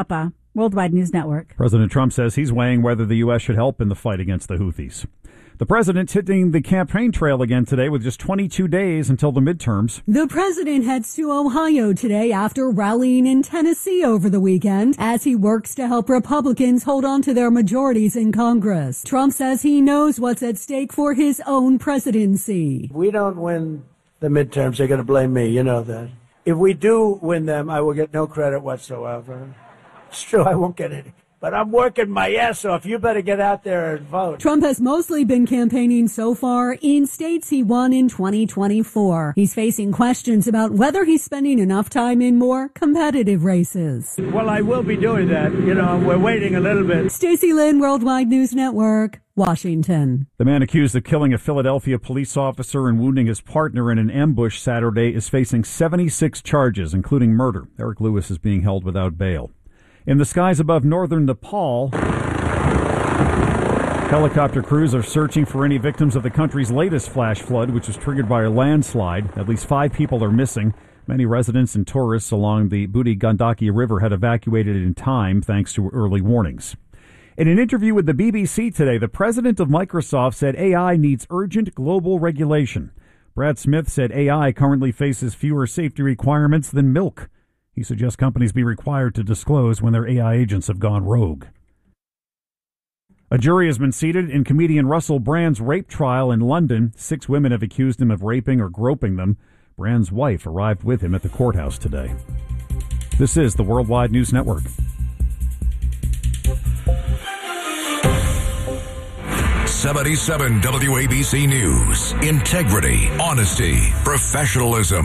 Worldwide News Network. President Trump says he's weighing whether the U.S. should help in the fight against the Houthis. The president's hitting the campaign trail again today with just 22 days until the midterms. The president heads to Ohio today after rallying in Tennessee over the weekend as he works to help Republicans hold on to their majorities in Congress. Trump says he knows what's at stake for his own presidency. If we don't win the midterms, they're going to blame me. You know that. If we do win them, I will get no credit whatsoever. It's true, I won't get any. But I'm working my ass off. You better get out there and vote. Trump has mostly been campaigning so far in states he won in 2024. He's facing questions about whether he's spending enough time in more competitive races. Well, I will be doing that. You know, we're waiting a little bit. Stacey Lynn, Worldwide News Network, Washington. The man accused of killing a Philadelphia police officer and wounding his partner in an ambush Saturday is facing 76 charges, including murder. Eric Lewis is being held without bail. In the skies above northern Nepal, helicopter crews are searching for any victims of the country's latest flash flood, which was triggered by a landslide. At least 5 people are missing. Many residents and tourists along the Budi Gandaki River had evacuated in time thanks to early warnings. In an interview with the BBC today, the president of Microsoft said AI needs urgent global regulation. Brad Smith said AI currently faces fewer safety requirements than milk. He suggests companies be required to disclose when their AI agents have gone rogue. A jury has been seated in comedian Russell Brand's rape trial in London. 6 women have accused him of raping or groping them. Brand's wife arrived with him at the courthouse today. This is the Worldwide News Network. '77 WABC News. Integrity, honesty, professionalism.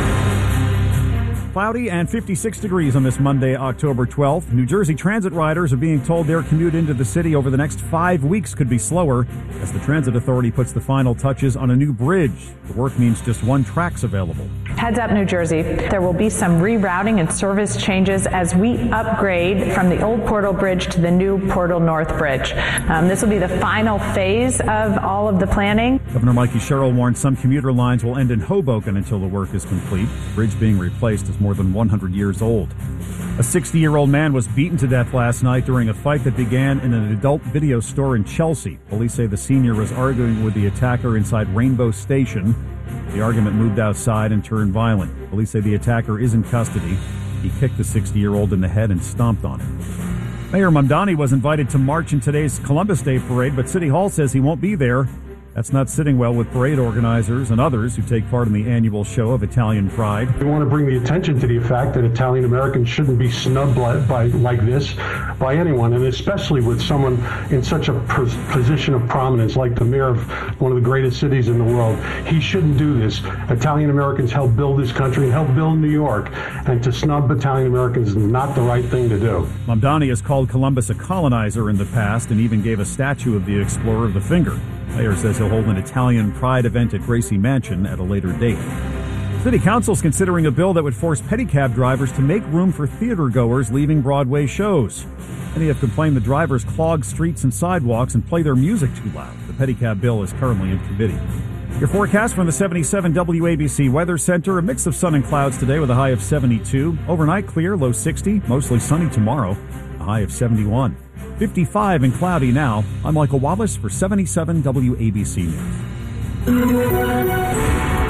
Cloudy and 56 degrees on this Monday, October 12th. New Jersey Transit riders are being told their commute into the city over the next 5 weeks could be slower as the Transit Authority puts the final touches on a new bridge. The work means just 1 track's available. Heads up, New Jersey. There will be some rerouting and service changes as we upgrade from the old Portal Bridge to the new Portal North Bridge. This will be the final phase of all of the planning. Governor Mikey Sherrill warned some commuter lines will end in Hoboken until the work is complete. The bridge being replaced is more than 100 years old. A 60-year-old man was beaten to death last night during a fight that began in an adult video store in Chelsea. Police say the senior was arguing with the attacker inside Rainbow Station. The argument moved outside and turned violent. Police say the attacker is in custody. He kicked the 60-year-old in the head and stomped on him. Mayor Mamdani was invited to march in today's Columbus Day parade, but City Hall says he won't be there. That's not sitting well with parade organizers and others who take part in the annual show of Italian Pride. We want to bring the attention to the fact that Italian Americans shouldn't be snubbed like this by anyone, and especially with someone in such a position of prominence like the mayor of one of the greatest cities in the world. He shouldn't do this. Italian Americans helped build this country and helped build New York, and to snub Italian Americans is not the right thing to do. Mamdani has called Columbus a colonizer in the past and even gave a statue of the explorer the finger. Mayor says he'll hold an Italian Pride event at Gracie Mansion at a later date. City Council's considering a bill that would force pedicab drivers to make room for theater goers leaving Broadway shows. Many have complained the drivers clog streets and sidewalks and play their music too loud. The pedicab bill is currently in committee. Your forecast from the 77 WABC Weather Center. A mix of sun and clouds today with a high of 72. Overnight clear, low 60. Mostly sunny tomorrow, a high of 71. 55 and cloudy now. I'm Michael Wallace for 77 WABC News.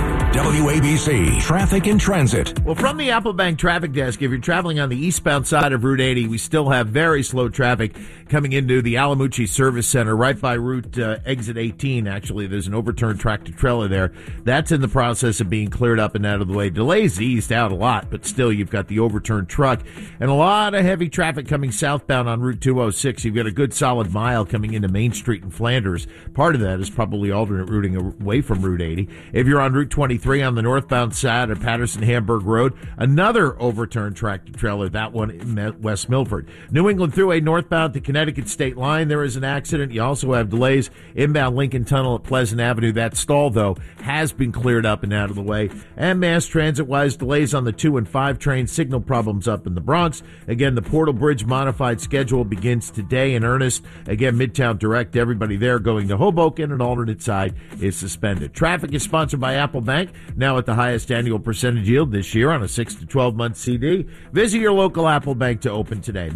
WABC Traffic and Transit. Well, from the Applebank Traffic Desk, if you're traveling on the eastbound side of Route 80, we still have very slow traffic coming into the Alamucci Service Center right by Route Exit 18. Actually, there's an overturned tractor-trailer there. That's in the process of being cleared up and out of the way. Delays eased out a lot, but still you've got the overturned truck and a lot of heavy traffic coming southbound on Route 206. You've got a good solid mile coming into Main Street in Flanders. Part of that is probably alternate routing away from Route 80. If you're on Route 23, on the northbound side of Patterson-Hamburg Road, another overturned tractor-trailer, that one in West Milford. New England Thruway northbound to Connecticut State Line, there is an accident. You also have delays inbound Lincoln Tunnel at Pleasant Avenue. That stall, though, has been cleared up and out of the way. And mass transit-wise, delays on the 2 and 5 train, signal problems up in the Bronx. Again, the Portal Bridge modified schedule begins today in earnest. Again, Midtown Direct, everybody there going to Hoboken, and alternate side is suspended. Traffic is sponsored by Applebank. Bank, now at the highest annual percentage yield this year on a 6 to 12 month CD. Visit your local Apple Bank to open today.